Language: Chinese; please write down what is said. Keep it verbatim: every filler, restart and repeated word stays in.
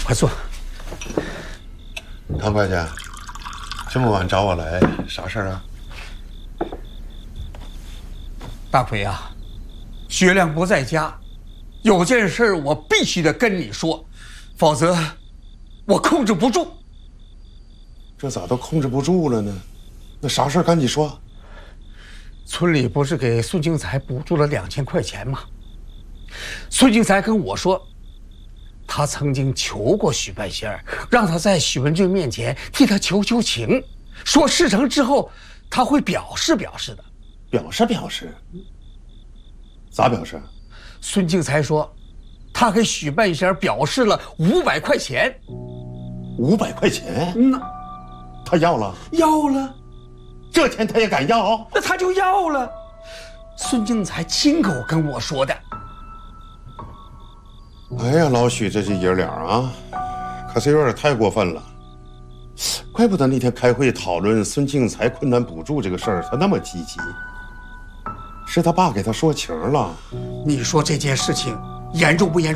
快坐。 唐会计，这么晚找我来，啥事儿啊？ 大奎啊，学亮不在家，有件事我必须得跟你说，否则我控制不住。 这咋都控制不住了呢？那啥事儿赶紧说。 村里不是给孙庆才补助了两千块钱吗？孙庆才跟我说，他曾经求过许半仙儿，让他在许文俊面前替他求求情，说事成之后他会表示表示的。 表示表示？咋表示？ 孙庆才说，他给许半仙儿表示了五百块钱。 五百块钱？ 嗯呐， 他要了？ 要了。 这钱他也敢要？ 那他就要了。孙庆才亲口跟我说的。 哎呀，老许这些爷俩啊，可是有点太过分了。怪不得那天开会讨论孙庆才困难补助这个事儿，他那么积极。是他爸给他说情了。 你说这件事情严重不严重？